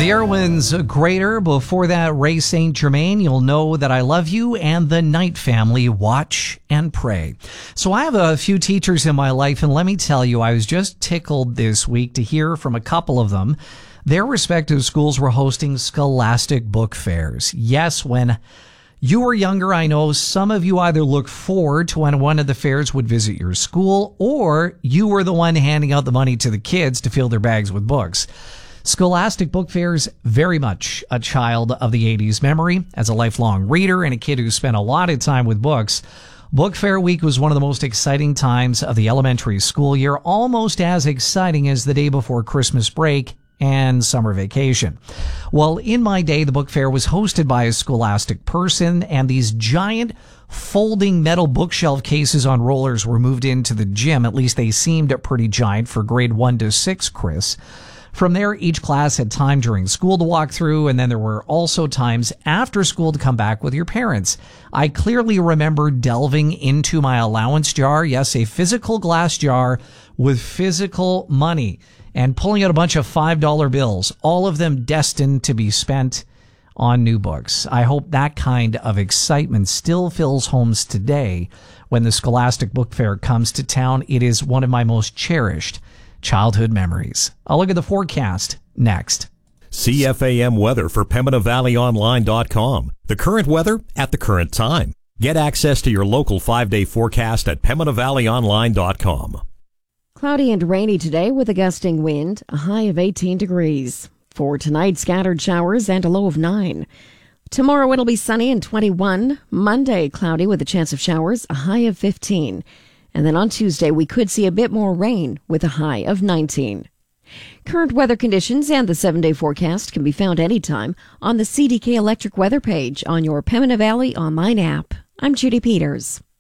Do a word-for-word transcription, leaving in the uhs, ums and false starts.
The Irwins Greater. Before that, Ray Saint Germain, You'll Know That I Love You, and the Knight Family, Watch and Pray. So I have a few teachers in my life, and let me tell you, I was just tickled this week to hear from a couple of them. Their respective schools were hosting Scholastic Book Fairs. Yes, when you were younger, I know some of you either looked forward to when one of the fairs would visit your school, or you were the one handing out the money to the kids to fill their bags with books. Scholastic Book Fairs, very much a child of the eighties memory. As a lifelong reader and a kid who spent a lot of time with books, Book Fair Week was one of the most exciting times of the elementary school year, almost as exciting as the day before Christmas break and summer vacation. Well, in my day, the book fair was hosted by a Scholastic person, and these giant folding metal bookshelf cases on rollers were moved into the gym. At least they seemed pretty giant for grade one to six, Chris. From there, each class had time during school to walk through, and then there were also times after school to come back with your parents. I clearly remember delving into my allowance jar, yes, a physical glass jar with physical money, and pulling out a bunch of five dollar bills, all of them destined to be spent on new books. I hope that kind of excitement still fills homes today when the Scholastic Book Fair comes to town. It is one of my most cherished childhood memories. I'll look at the forecast next. C F A M weather for Pembina Valley Online dot com. The current weather at the current time. Get access to your local five-day forecast at Pembina Valley Online dot com. Cloudy and rainy today with a gusting wind, a high of eighteen degrees. For tonight, scattered showers and a low of nine. Tomorrow it'll be sunny and twenty-one. Monday, cloudy with a chance of showers, a high of fifteen. And then on Tuesday, we could see a bit more rain with a high of nineteen. Current weather conditions and the seven-day forecast can be found anytime on the C D K Electric Weather page on your Pembina Valley online app. I'm Judy Peters.